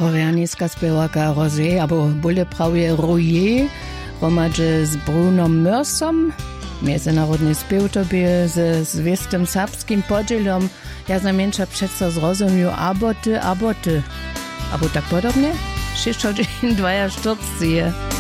Koreańska śpiewaka Rosé, albo bóle prawie Royer, romadze z Brunom Mörsom, międzynarodny śpiewtobie ze zwiestym serbskim podzielom. Ja znamięcza przedsa zrozumiał aboty, albo tak podobnie. 6 godzin 2 sztuczce.